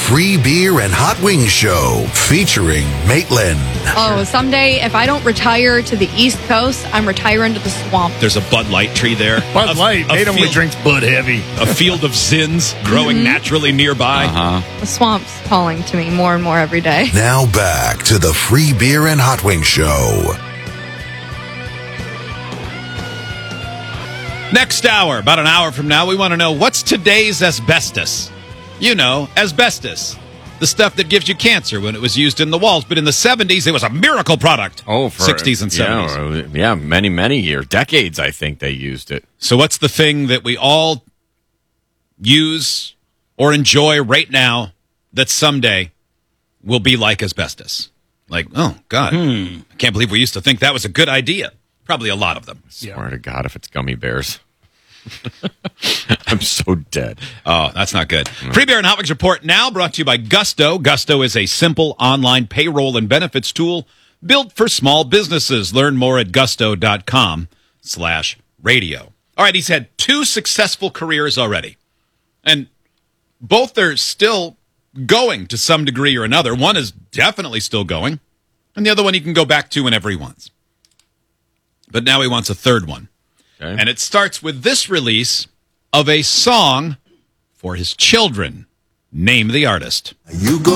Free Beer and Hot Wings Show featuring Maitland. Oh, someday if I don't retire to the East Coast, I'm retiring to the swamp. There's a Bud Light tree there. Bud Light. Nate only drinks Bud Heavy. A field of Zins growing naturally nearby. The swamp's calling to me more and more every day. Now back to the Free Beer and Hot Wings Show. Next hour, about an hour from now, we want to know what's today's asbestos. You know, asbestos. The stuff that gives you cancer when it was used in the walls. But in the 70s, it was a miracle product. Oh, for 60s and 70s. Yeah, many years. Decades, I think they used it. So what's the thing that we all use or enjoy right now that someday will be like asbestos? Like, oh, God. I can't believe we used to think that was a good idea. Probably a lot of them. Swear to God, if it's gummy bears. I'm so dead. Oh, that's not good. Free Beer and Hot Wings Report now brought to you by Gusto. Gusto is a simple online payroll and benefits tool built for small businesses. Learn more at gusto.com/radio. All right, he's had 2 successful careers already. And both are still going to some degree or another. One is definitely still going, and the other one he can go back to whenever he wants. But now he wants a third one. Okay. And it starts with this release of a song for his children. Name the artist. You go